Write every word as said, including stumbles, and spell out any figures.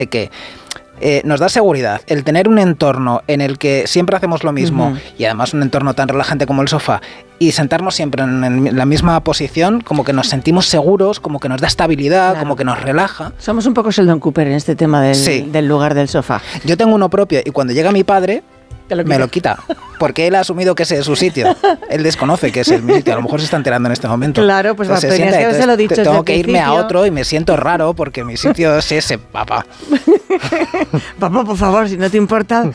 que eh, nos da seguridad el tener un entorno en el que siempre hacemos lo mismo uh-huh. y además un entorno tan relajante como el sofá y sentarnos siempre en, en la misma posición, como que nos sentimos seguros, como que nos da estabilidad, claro. como que nos relaja. Somos un poco Sheldon Cooper en este tema del, sí. del lugar del sofá. Yo tengo uno propio y cuando llega mi padre lo me lo quita, porque él ha asumido que ese es su sitio. Él desconoce que ese es mi sitio, a lo mejor se está enterando en este momento. Claro, pues entonces, va, tenías que haberse lo dicho desde tengo que irme principio. a otro y me siento raro porque mi sitio es ese, papá. Papá, por favor, si no te importa,